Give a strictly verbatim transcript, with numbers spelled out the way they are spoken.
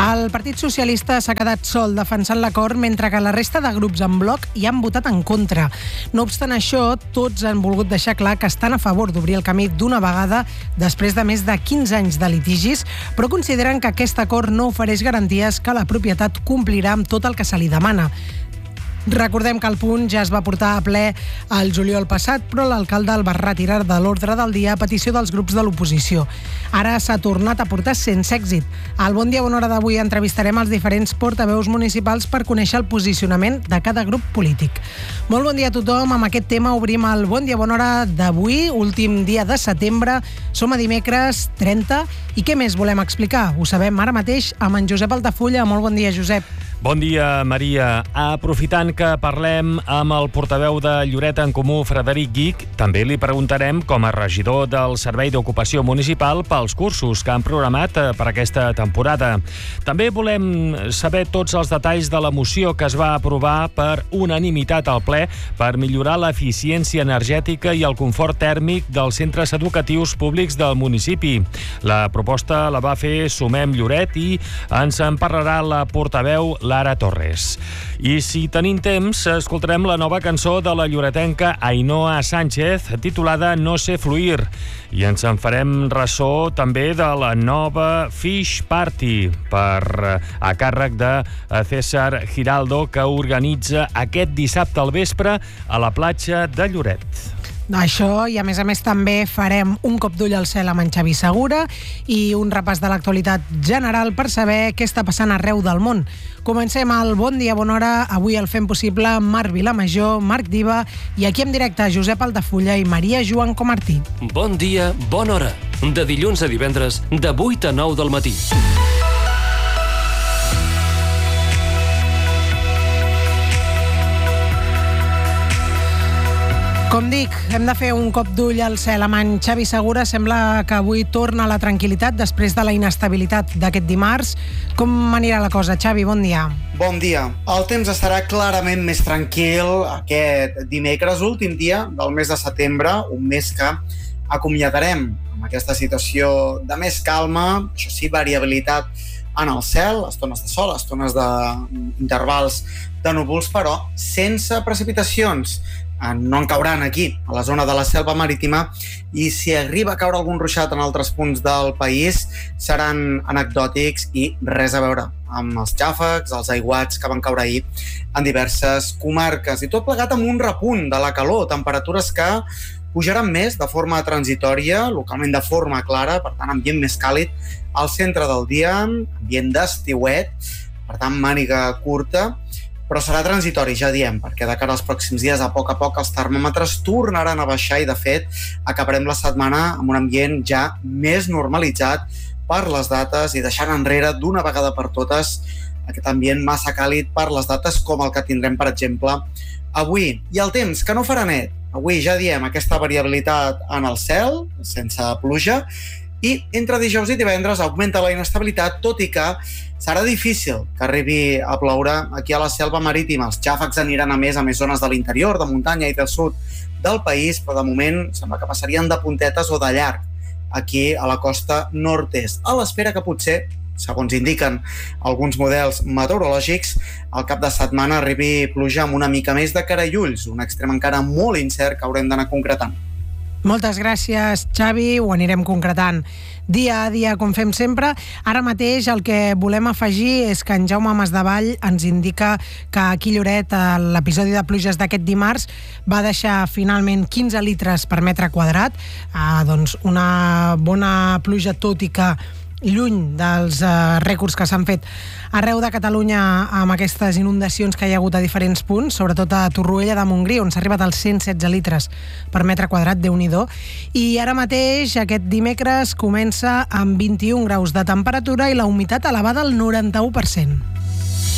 El Partit Socialista s'ha quedat sol defensant l'acord, mentre que la resta de grups en bloc hi han votat en contra. No obstant això, tots han volgut deixar clar que estan a favor d'obrir el camí d'una vegada després de més de quinze anys de litigis, però consideren que aquest acord no ofereix garanties que la propietat complirà amb tot el que se li demana. Recordem que el punt ja es va portar a ple el juliol passat, però l'alcalde el va retirar de l'ordre del dia a petició dels grups de l'oposició. Ara s'ha tornat a portar sense èxit. Al Bon Dia, Bona Hora d'avui entrevistarem els diferents portaveus municipals per conèixer el posicionament de cada grup polític. Molt bon dia a tothom. Amb aquest tema obrim el Bon Dia, Bona Hora d'avui, últim dia de setembre. Som a dimecres trenta. I què més volem explicar? Ho sabem ara mateix amb en Josep Altafulla. Molt bon dia, Josep. Bon dia, Maria. Aprofitant que parlem amb el portaveu de Lloret en Comú, Frederic Guich, també li preguntarem com a regidor del Servei d'Ocupació Municipal pels cursos que han programat per aquesta temporada. També volem saber tots els detalls de la moció que es va aprovar per unanimitat al ple per millorar l'eficiència energètica i el confort tèrmic dels centres educatius públics del municipi. La proposta la va fer Sumem Lloret i ens en parlarà la portaveu Lara Torres. I si tenim temps, escoltarem la nova cançó de la lloretenca Ainhoa Sánchez, titulada No sé fluir. I ens en farem ressò també de la nova Fish Party, per a càrrec de César Giraldo, que organitza aquest dissabte al vespre a la platja de Lloret. Això, i a més a més també farem un cop d'ull al cel amb en Xavi Segura i un repàs de l'actualitat general per saber què està passant arreu del món. Comencem el Bon Dia, Bona Hora. Avui el fem possible Marc Vilamajor, Marc Diva i aquí en directe Josep Altafulla i Maria Joan Comartí. Bon dia, bona hora. De dilluns a divendres, de vuit a nou del matí. Com dic, hem de fer un cop d'ull al cel amb en Xavi Segura. Sembla que avui torna la tranquil·litat després de la inestabilitat d'aquest dimarts. Com anirà la cosa, Xavi? Bon dia. Bon dia. El temps estarà clarament més tranquil aquest dimecres, últim dia del mes de setembre, un mes que acomiadarem amb aquesta situació de més calma, això sí, variabilitat en el cel, estones de sol, estones d'intervals de núvols, però sense precipitacions. No en cauran aquí, a la zona de la selva marítima, i si arriba a caure algun ruixat en altres punts del país seran anecdòtics i res a veure amb els xàfecs, els aiguats que van caure ahir en diverses comarques. I tot plegat amb un repunt de la calor, temperatures que pujaran més de forma transitòria, localment de forma clara, per tant ambient més càlid al centre del dia, ambient d'estiuet, per tant màniga curta, però serà transitori, ja diem, perquè de cara als pròxims dies, a poc a poc, els termòmetres tornaran a baixar i, de fet, acabarem la setmana amb un ambient ja més normalitzat per les dates i deixant enrere d'una vegada per totes aquest ambient massa càlid per les dates com el que tindrem, per exemple, avui. I el temps, que no farà net. Avui, ja diem, aquesta variabilitat en el cel, sense pluja, i entre dijous i divendres augmenta la inestabilitat, tot i que serà difícil que arribi a ploure aquí a la selva marítima. Els xàfecs aniran a més a més zones de l'interior, de muntanya i del sud del país, però de moment sembla que passarien de puntetes o de llarg aquí a la costa nord-est, a l'espera que potser, segons indiquen alguns models meteorològics, al cap de setmana arribi pluja amb una mica més de cara i ulls, un extrem encara molt incert que haurem d'anar concretant. Moltes gràcies, Xavi. Ho anirem concretant dia a dia, com fem sempre. Ara mateix el que volem afegir és que en Jaume Masdevall ens indica que aquí a Lloret l'episodi de pluges d'aquest dimarts va deixar finalment quinze litres per metre quadrat. Ah, doncs una bona pluja, tot i que lluny dels uh, rècords que s'han fet arreu de Catalunya amb aquestes inundacions que hi ha hagut a diferents punts, sobretot a Torroella de Montgrí, on s'ha arribat als cent setze litres per metre quadrat, Déu-n'hi-do. I ara mateix, aquest dimecres, comença amb vint-i-un graus de temperatura i la humitat elevada al noranta-u per cent.